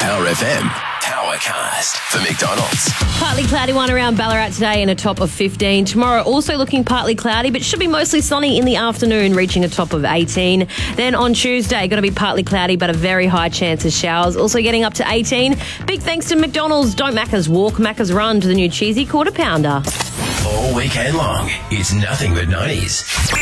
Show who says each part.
Speaker 1: Power FM, Powercast for McDonald's.
Speaker 2: Partly cloudy one around Ballarat today and a top of 15. Tomorrow also looking partly cloudy, but should be mostly sunny in the afternoon, reaching a top of 18. Then on Tuesday, going to be partly cloudy, but a very high chance of showers. Also getting up to 18. Big thanks to McDonald's. Don't Macca's walk, Macca's run to the new cheesy quarter pounder.
Speaker 1: All weekend long, it's nothing but 90s.